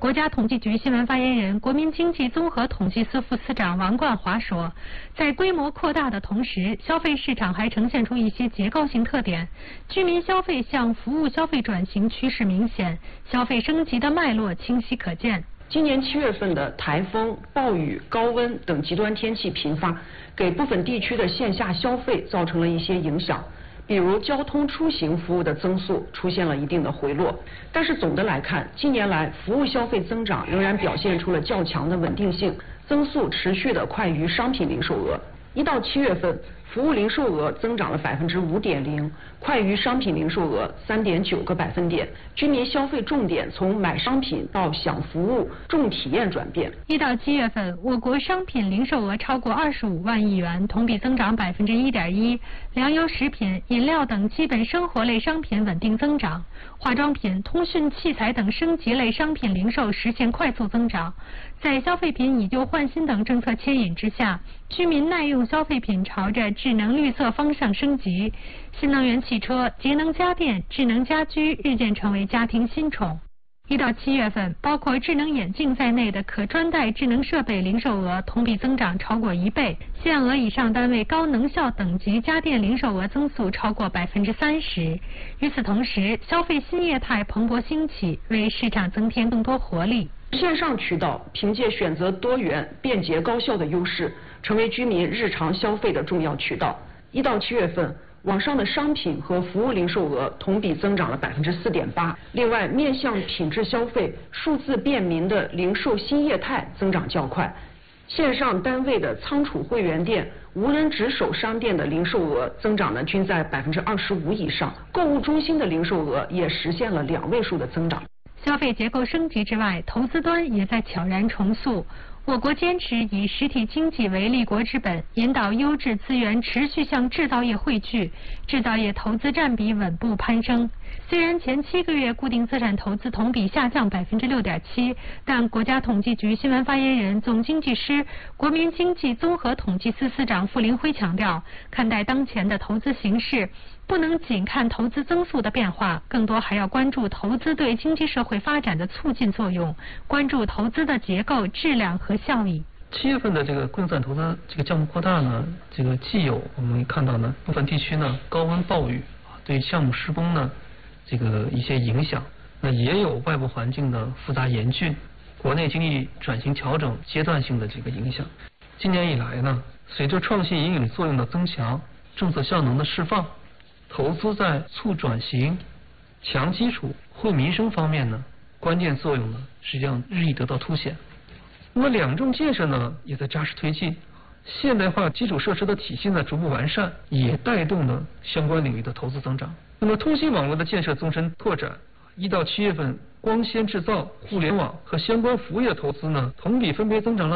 国家统计局新闻发言人、国民经济综合统计司副司长王冠华说，在规模扩大的同时，消费市场还呈现出一些结构性特点，居民消费向服务消费转型趋势明显，消费升级的脉络清晰可见。 今年7月份的台风、暴雨、高温等极端天气频发，给部分地区的线下消费造成了一些影响。比如交通出行服务的增速出现了一定的回落，但是总的来看，近年来服务消费增长仍然表现出了较强的稳定性，增速持续的快于商品零售额。1到7月份，服务零售额增长了5.0%，快于商品零售额3.9个百分点。居民消费重点从买商品到享服务、重体验转变。 1到7月份，我国商品零售额超过25万亿元，同比增长1.1%。粮油、食品、饮料等基本生活类商品稳定增长，化妆品、通讯器材等升级类商品零售实现快速增长。在消费品以旧换新等政策牵引之下，居民耐用消费品朝着智能绿色方向升级，新能源汽车、节能家电、智能家居日渐成为家庭新宠。1到7月份，包括智能眼镜在内的可穿戴智能设备零售额同比增长超过1倍，限额以上单位高能效等级家电零售额增速超过30%。与此同时，消费新业态蓬勃兴起，为市场增添更多活力。 线上渠道凭借选择多元、便捷高效的优势，成为居民日常消费的重要渠道。1到7月份，网上的商品和服务零售额同比增长了4.8%。另外，面向品质消费、数字便民的零售新业态增长较快。线上单位的仓储会员店、无人值守商店的零售额增长呢均在25%以上，购物中心的零售额也实现了2位数的增长。 消费结构升级之外，投资端也在悄然重塑。我国坚持以实体经济为立国之本，引导优质资源持续向制造业汇聚，制造业投资占比稳步攀升。虽然前7个月固定资产投资同比下降6.7%，但国家统计局新闻发言人、总经济师、国民经济综合统计司司长傅林辉强调，看待当前的投资形势，不能仅看投资增速的变化，更多还要关注投资对经济社会发展的促进作用，关注投资的结构、质量和效益。 7月份的这个固定资产投资这个项目扩大呢，这个既有我们看到呢，部分地区呢高温暴雨对项目施工呢这个一些影响，那也有外部环境的复杂严峻，国内经济转型调整阶段性的这个影响。今年以来呢，随着创新引领作用的增强，政策效能的释放，投资在促转型、强基础、惠民生方面呢，关键作用呢实际上日益得到凸显。那么两重建设呢也在扎实推进，现代化基础设施的体系呢逐步完善，也带动了相关领域的投资增长。那么通信网络的建设纵深拓展，1到7月份，光纤制造、互联网和相关服务业投资呢，同比分别增长了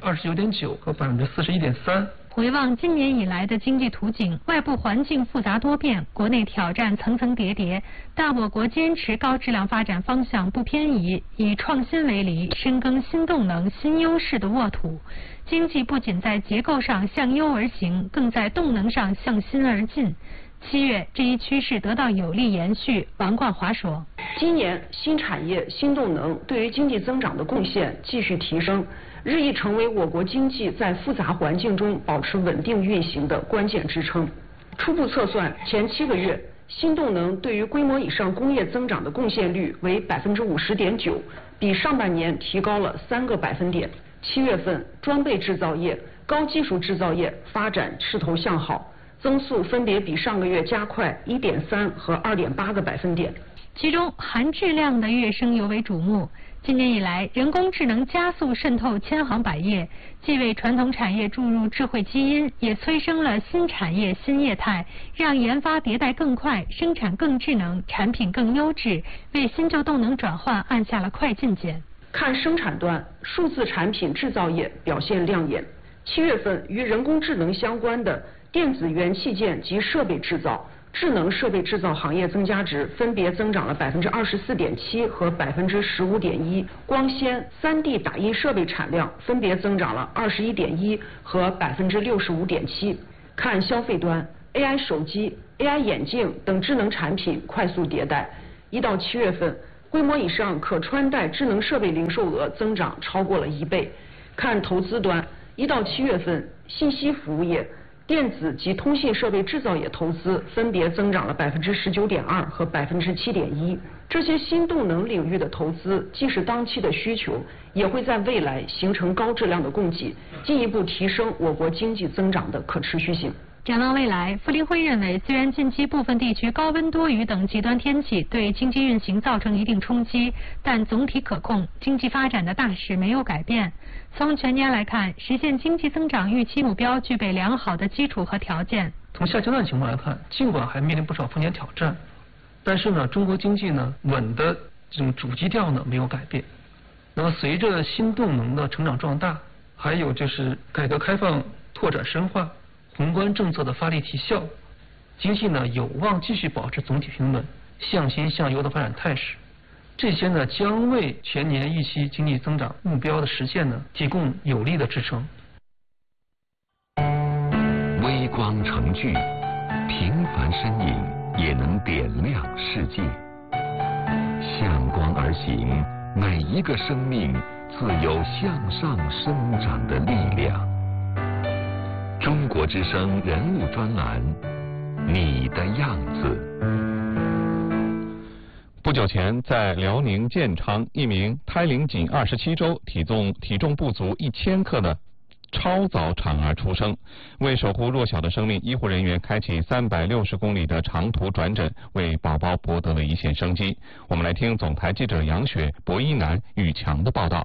29.9%和41.3%。 回望今年以来的经济图景，外部环境复杂多变，国内挑战层层叠叠，但我国坚持高质量发展方向不偏移，以创新为犁，深耕新动能、新优势的沃土。经济不仅在结构上向优而行，更在动能上向新而进。7月，这一趋势得到有力延续。王冠华说， 今年新产业、新动能对于经济增长的贡献继续提升，日益成为我国经济在复杂环境中保持稳定运行的关键支撑。初步测算，前7个月，新动能对于规模以上工业增长的贡献率为50.9%，比上半年提高了3个百分点。7月份，装备制造业、高技术制造业发展势头向好，增速分别比上个月加快1.3和2.8个百分点。 其中含质量的跃升尤为瞩目。今年以来，人工智能加速渗透千行百业，既为传统产业注入智慧基因，也催生了新产业新业态，让研发迭代更快，生产更智能，产品更优质，为新旧动能转换按下了快进键。 看生产端，数字产品制造业表现亮眼。7月份，与人工智能相关的电子元器件及设备制造、智能设备制造行业增加值分别增长了24.7%和15.1%，光纤、3D 打印设备产量分别增长了21.1%和65.7%。看消费端 ，AI 手机、AI 眼镜等智能产品快速迭代。1到7月份， 规模以上可穿戴智能设备零售额增长超过了1倍。看投资端，1到7月份，信息服务业、电子及通信设备制造业投资分别增长了19.2%和7.1%。这些新动能领域的投资，既是当期的需求，也会在未来形成高质量的供给，进一步提升我国经济增长的可持续性。 展望未来，傅林辉认为，虽然近期部分地区高温多雨等极端天气对经济运行造成一定冲击，但总体可控，经济发展的大势没有改变。从全年来看，实现经济增长预期目标具备良好的基础和条件。 从下阶段情况来看，尽管还面临不少风险挑战，但是呢，中国经济呢稳的这种主基调呢没有改变。那么随着新动能的成长壮大，还有就是改革开放拓展深化，宏观政策的发力提效，经济呢有望继续保持总体平稳、向新向优的发展态势。这些呢将为全年预期经济增长目标的实现呢提供有力的支撑。 微光成炬，平凡身影也能点亮世界。向光而行，每一个生命自有向上生长的力量。中国之声人物专栏，你的样子。 不久前，在辽宁建昌，一名胎龄仅27周、体重不足1000克的超早产儿出生。为守护弱小的生命，医护人员开启360公里的长途转诊，为宝宝博得了一线生机。我们来听总台记者杨雪、博一楠、宇强的报道。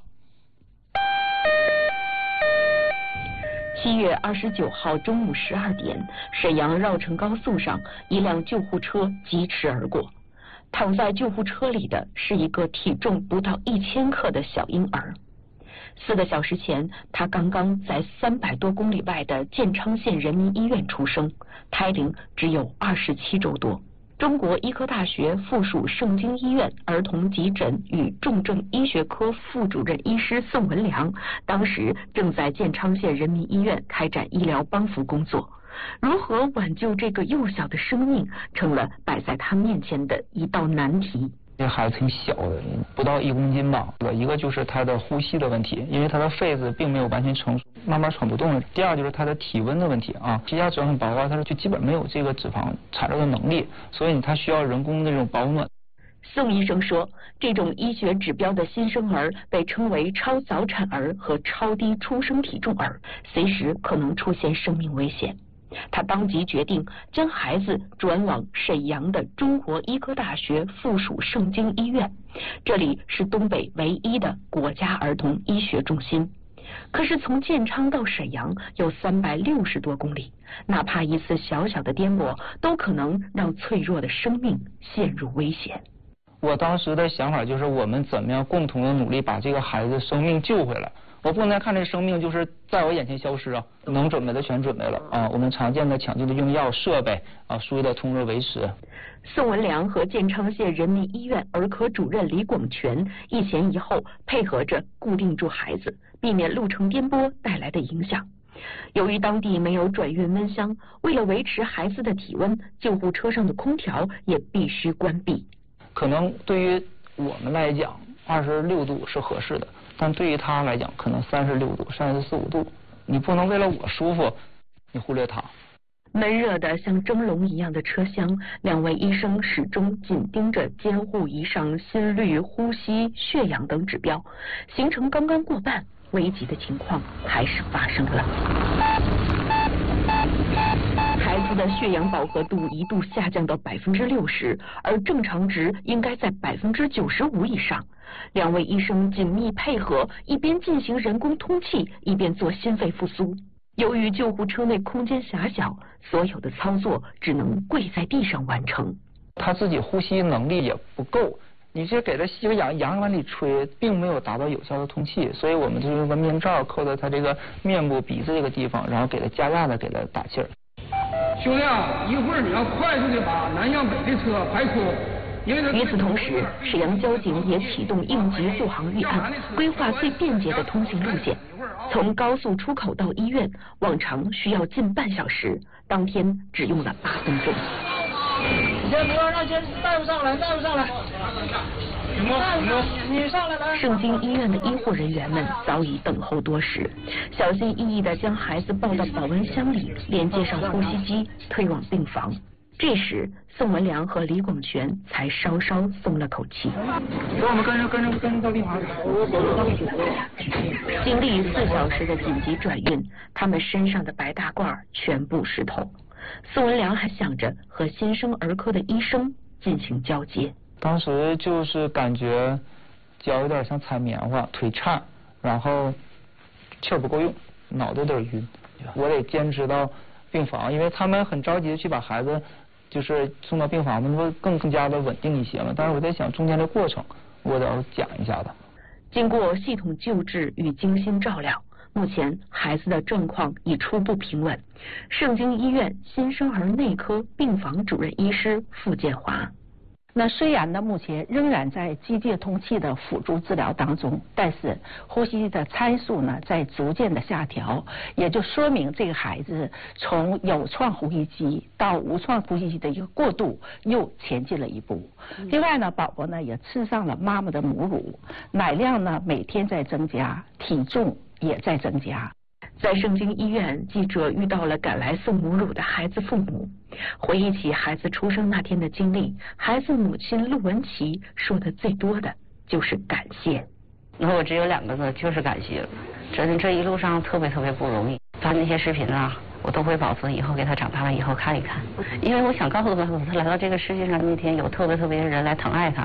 7月29号中午12点，沈阳绕城高速上，一辆救护车疾驰而过。躺在救护车里的是一个体重不到1000克的小婴儿。4个小时前，他刚刚在300多公里外的建昌县人民医院出生，胎龄只有27周多。中国医科大学附属盛京医院儿童急诊与重症医学科副主任医师宋文良，当时正在建昌县人民医院开展医疗帮扶工作。如何挽救这个幼小的生命，成了摆在他面前的一道难题。 这孩子挺小的，不到1公斤吧。一个就是他的呼吸的问题，因为他的肺子并没有完全成熟，慢慢喘不动了。第二就是他的体温的问题啊，皮下脂肪很薄啊，他就基本没有这个脂肪产生的能力，所以他需要人工的这种保暖。 宋医生说，这种医学指标的新生儿被称为超早产儿和超低出生体重儿，随时可能出现生命危险。他当即决定将孩子转往沈阳的中国医科大学附属盛京医院，这里是东北唯一的国家儿童医学中心。可是从建昌到沈阳有360多公里，哪怕一次小小的颠簸，都可能让脆弱的生命陷入危险。 我当时的想法就是，我们怎么样共同的努力把这个孩子的生命救回来。我不能再看这生命就是在我眼前消失啊！能准备的全准备了啊！我们常见的抢救的用药设备啊，输液的通热维持。 宋文良和建昌县人民医院儿科主任李广全一前一后配合着固定住孩子，避免路程颠簸带来的影响。由于当地没有转运温箱，为了维持孩子的体温，救护车上的空调也必须关闭。 可能对于我们来讲，26度是合适的。但对于他来讲，可能36度、34、5度，你不能为了我舒服，你忽略他。 闷热的像蒸笼一样的车厢，两位医生始终紧盯着监护仪上心率、呼吸、血氧等指标。行程刚刚过半，危急的情况还是发生了。孩子的血氧饱和度一度下降到60%，而正常值应该在95%以上。两位医生紧密配合，一边进行人工通气，一边做心肺复苏。由于救护车内空间狭小，所有的操作只能跪在地上完成。 他自己呼吸能力也不够，你这给他吸个氧往里吹，并没有达到有效的通气，所以我们就用个面罩扣在他这个面部、鼻子这个地方，然后给他加压的给他打气儿。 兄弟啊，一会儿你要快速的把南向北的车排出。 与此同时，沈阳交警也启动应急护航预案，规划最便捷的通行路线。从高速出口到医院，往常需要近半小时，当天只用了8分钟。 先不要让大夫上来，大夫上来。 盛京医院的医护人员们早已等候多时，小心翼翼地将孩子抱到保温箱里，连接上呼吸机，推往病房。这时，宋文良和李广全才稍稍松了口气。 我们跟着到病房。 经历4小时的紧急转运，他们身上的白大褂全部湿透。宋文良还想着和新生儿科的医生进行交接。 当时就是感觉脚有点像踩棉花，腿颤，然后气儿不够用，脑袋有点晕。我得坚持到病房，因为他们很着急的去把孩子就是送到病房，那么更加的稳定一些嘛。但是我在想中间的过程，我得要讲一下的。 经过系统救治与精心照料，目前孩子的状况已初步平稳。盛京医院新生儿内科病房主任医师傅建华。 那虽然呢，目前仍然在机械通气的辅助治疗当中，但是呼吸的参数呢在逐渐的下调，也就说明这个孩子从有创呼吸机到无创呼吸机的一个过渡又前进了一步。另外呢，宝宝呢也吃上了妈妈的母乳，奶量呢每天在增加，体重也在增加。 在盛京医院，记者遇到了赶来送母乳的孩子父母。回忆起孩子出生那天的经历，孩子母亲陆文琪说的最多的就是感谢。 我只有2个字，就是感谢。这一路上特别不容易。他那些视频啊，我都会保存，以后给他长大了以后看一看。因为我想告诉他来到这个世界上那天，有特别的人来疼爱他。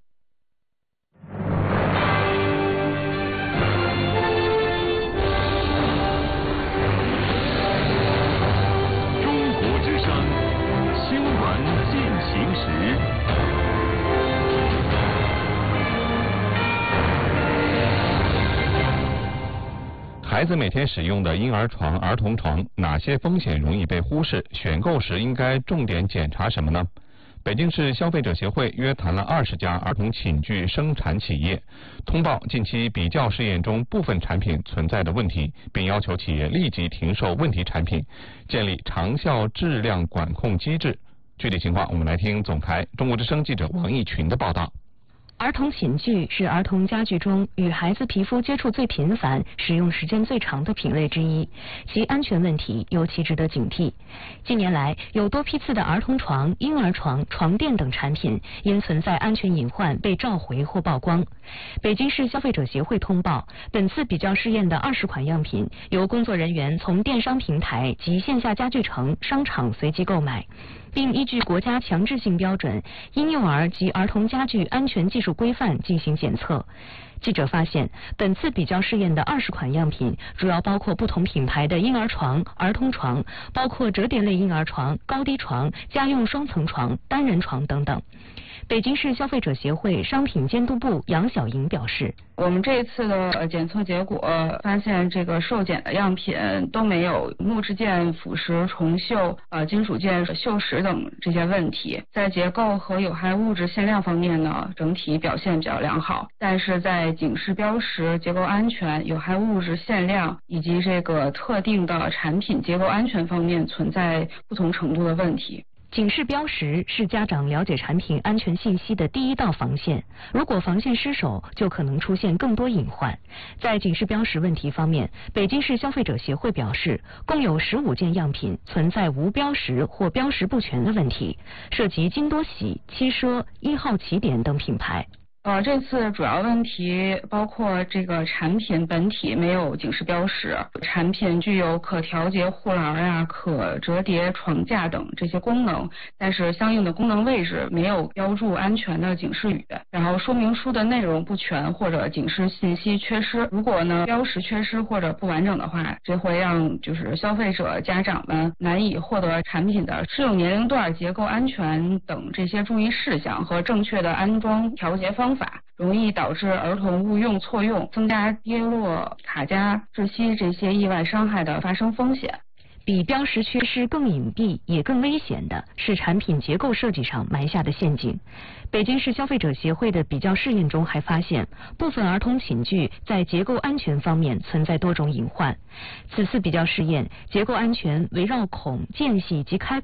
孩子每天使用的婴儿床、儿童床，哪些风险容易被忽视？选购时应该重点检查什么呢？北京市消费者协会约谈了20家儿童寝具生产企业，通报近期比较试验中部分产品存在的问题，并要求企业立即停售问题产品，建立长效质量管控机制。具体情况，我们来听总台中国之声记者王毅群的报道。 儿童寝具是儿童家具中与孩子皮肤接触最频繁、使用时间最长的品类之一，其安全问题尤其值得警惕。近年来，有多批次的儿童床、婴儿床、床垫等产品因存在安全隐患被召回或曝光。北京市消费者协会通报，本次比较试验的20款样品由工作人员从电商平台及线下家具城、商场随机购买，并依据国家强制性标准《婴幼儿及儿童家具安全技术规范》进行检测。记者发现，本次比较试验的20款样品主要包括不同品牌的婴儿床、儿童床，包括折叠类婴儿床、高低床、家用双层床、单人床等等。北京市消费者协会商品监督部杨晓莹表示， 我们这一次的检测结果发现，这个受检的样品都没有木质件腐蚀、重锈、金属件锈蚀等这些问题。在结构和有害物质限量方面呢，整体表现比较良好，但是在警示标识、结构安全、有害物质限量以及这个特定的产品结构安全方面存在不同程度的问题。 警示标识是家长了解产品安全信息的第一道防线，如果防线失守，就可能出现更多隐患。在警示标识问题方面，北京市消费者协会表示，共有15件样品存在无标识或标识不全的问题，涉及金多喜、七奢、1号起点等品牌。 这次主要问题包括这个产品本体没有警示标识，产品具有可调节护栏可折叠床架等这些功能，但是相应的功能位置没有标注安全的警示语，然后说明书的内容不全或者警示信息缺失。如果呢标识缺失或者不完整的话，这会让就是消费者家长们难以获得产品的适用年龄段、结构安全等这些注意事项和正确的安装调节方法，容易导致儿童误用错用，增加跌落、卡夹、窒息这些意外伤害的发生风险。 比标识缺失更隐蔽也更危险的是产品结构设计上埋下的陷阱。北京市消费者协会的比较试验中还发现，部分儿童寝具在结构安全方面存在多种隐患。此次比较试验，结构安全围绕孔、间隙及开口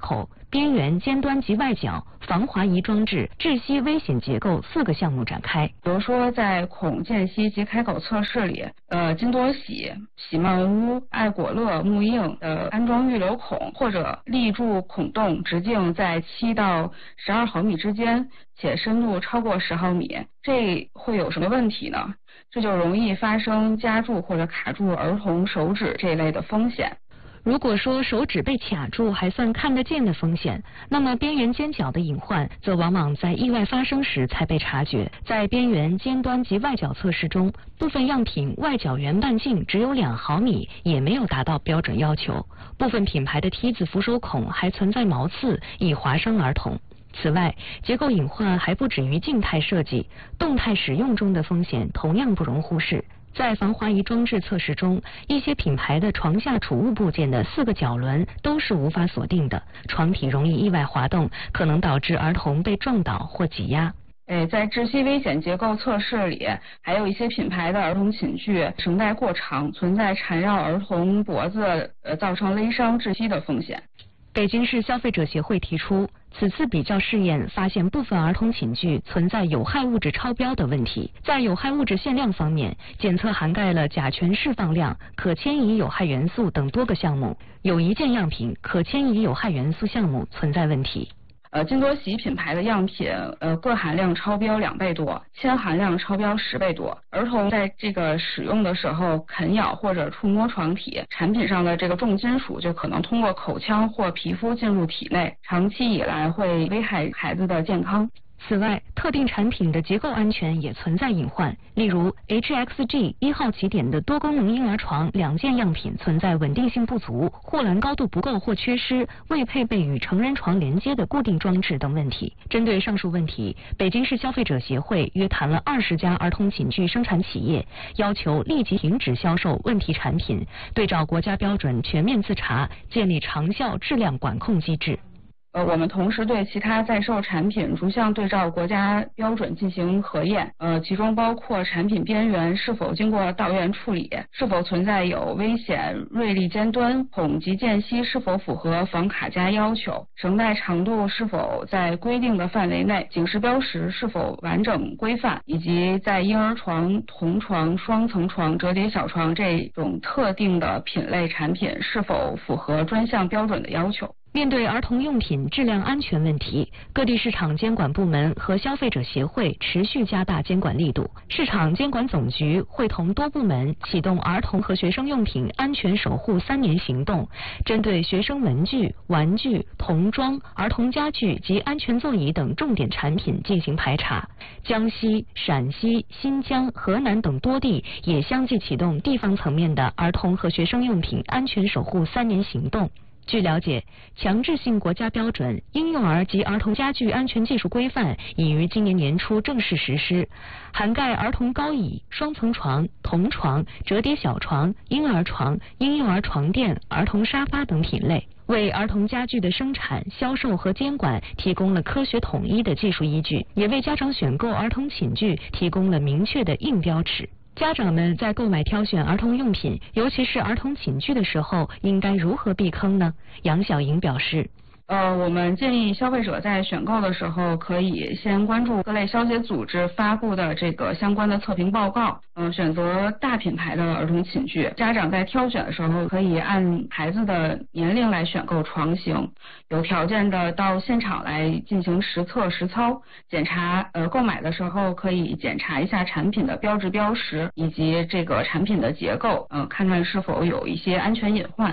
边缘、尖端及外角、防滑移装置、窒息危险结构4个项目展开。 比如说，在孔间隙及开口测试里，金多喜、喜曼屋、爱果乐、木映安装预留孔，或者立柱孔洞直径在7到12毫米之间，且深度超过10毫米，这会有什么问题呢？这就容易发生夹住或者卡住儿童手指这一类的风险。 如果说手指被卡住还算看得见的风险，那么边缘尖角的隐患则往往在意外发生时才被察觉。在边缘、尖端及外角测试中，部分样品外角圆半径只有2毫米，也没有达到标准要求。部分品牌的梯子扶手孔还存在毛刺，易划伤儿童。此外，结构隐患还不止于静态设计，动态使用中的风险同样不容忽视。在防滑移装置测试中，一些品牌的床下储物部件的4个角轮都是无法锁定的，床体容易意外滑动，可能导致儿童被撞倒或挤压。 在窒息危险结构测试里，还有一些品牌的儿童寝具绳带过长，存在缠绕儿童脖子造成勒伤窒息的风险。 北京市消费者协会提出，此次比较试验发现部分儿童寝具存在有害物质超标的问题。在有害物质限量方面，检测涵盖了甲醛释放量、可迁移有害元素等多个项目，有1件样品可迁移有害元素项目存在问题。 金多喜品牌的样品，铬含量超标2倍多，铅含量超标10倍多。儿童在这个使用的时候啃咬或者触摸床体，产品上的这个重金属就可能通过口腔或皮肤进入体内，长期以来会危害孩子的健康。 此外，特定产品的结构安全也存在隐患，例如 HXG 1号起点的多功能婴儿床2件样品存在稳定性不足、护栏高度不够或缺失、未配备与成人床连接的固定装置等问题。针对上述问题，北京市消费者协会约谈了20家儿童寝具生产企业，要求立即停止销售问题产品，对照国家标准全面自查，建立长效质量管控机制。 我们同时对其他在售产品逐项对照国家标准进行核验，其中包括产品边缘是否经过导源处理，是否存在有危险锐利尖端，孔及间隙是否符合防卡夹要求，绳带长度是否在规定的范围内，警示标识是否完整规范，以及在婴儿床、童床、双层床、折叠小床这种特定的品类产品是否符合专项标准的要求。 面对儿童用品质量安全问题，各地市场监管部门和消费者协会持续加大监管力度。市场监管总局会同多部门启动儿童和学生用品安全守护3年行动，针对学生文具、玩具、童装、儿童家具及安全座椅等重点产品进行排查。江西、陕西、新疆、河南等多地也相继启动地方层面的儿童和学生用品安全守护3年行动。据了解，强制性国家标准《婴幼儿及儿童家具安全技术规范》已于今年年初正式实施，涵盖儿童高椅、双层床、童床、折叠小床、婴儿床、婴幼儿床垫、儿童沙发等品类，为儿童家具的生产、销售和监管提供了科学统一的技术依据，也为家长选购儿童寝具提供了明确的硬标尺。家长们在购买挑选儿童用品，尤其是儿童寝具的时候，应该如何避坑呢？杨晓莹表示。 我们建议消费者在选购的时候，可以先关注各类消协组织发布的这个相关的测评报告，选择大品牌的儿童寝具。家长在挑选的时候，可以按孩子的年龄来选购床型，有条件的到现场来进行实测实操检查。购买的时候可以检查一下产品的标志标识以及这个产品的结构，看看是否有一些安全隐患。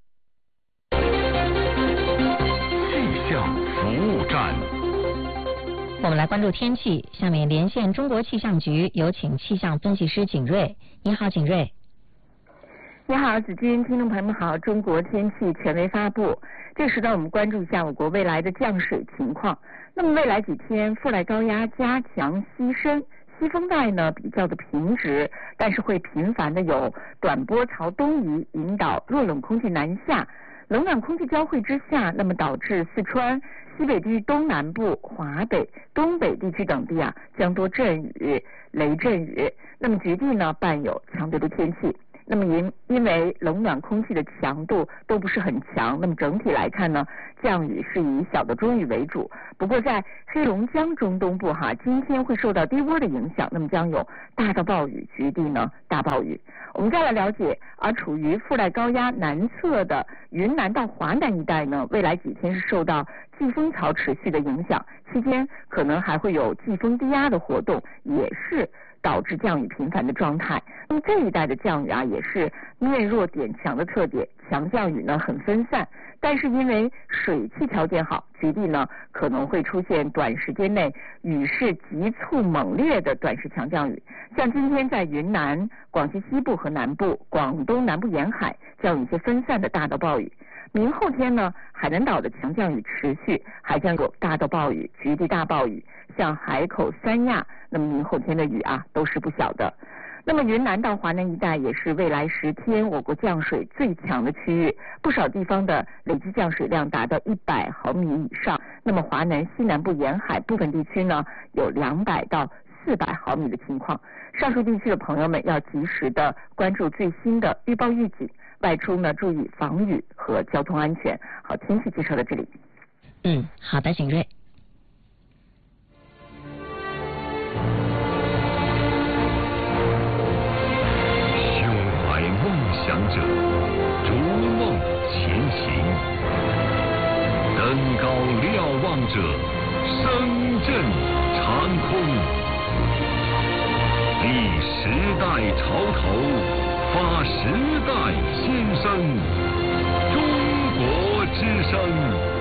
我们来关注天气，下面连线中国气象局，有请气象分析师景睿。你好，景睿。 你好，子君，听众朋友们好。中国天气权威发布，这时呢，我们关注一下我国未来的降水情况。那么未来几天，副来高压加强西伸，西风带呢比较的平直，但是会频繁的有短波朝东移，引导弱冷空气南下。冷暖空气交汇之下，那么导致四川、西北地区东南部、华北、东北地区等地将多阵雨、雷阵雨，那么局地呢伴有强对流天气。 那么因为冷暖空气的强度都不是很强，那么整体来看呢，降雨是以小到中雨为主。不过在黑龙江中东部今天会受到低涡的影响，那么将有大到暴雨，局地呢大暴雨。我们再来了解，而处于副带高压南侧的云南到华南一带呢，未来几天是受到季风槽持续的影响，期间可能还会有季风低压的活动，也是导致降雨频繁的状态。那么这一带的降雨也是面弱点强的特点，强降雨呢很分散，但是因为水汽条件好，局地呢可能会出现短时间内雨势急促猛烈的短时强降雨。像今天在云南、广西西部和南部、广东南部沿海将有一些分散的大到暴雨。明后天呢，海南岛的强降雨持续，还将有大到暴雨、局地大暴雨。像海口、三亚，那么明后天的雨都是不小的。那么云南到华南一带也是未来10天我国降水最强的区域，不少地方的累计降水量达到100毫米以上。那么华南西南部沿海部分地区呢，有200到400毫米的情况。上述地区的朋友们要及时的关注最新的预报预警，外出呢注意防雨和交通安全。好，天气介绍到这里。 好的，景睿。 想者逐梦前行，登高瞭望者声震长空。历时代潮头，发时代先声。中国之声。